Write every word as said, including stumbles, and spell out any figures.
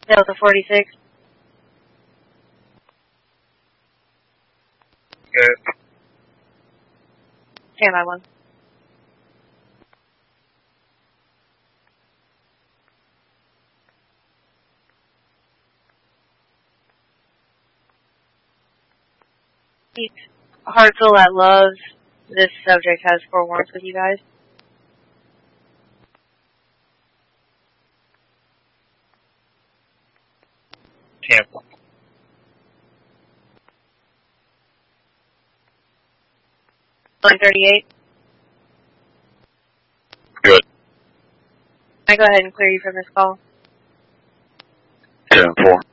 Delta forty-six. Good. Stand by one. Pete Hartzell at Loves. This subject has four warrants with you guys. Tampa. Line thirty-eight. Good. Can I go ahead and clear you from this call? ten four.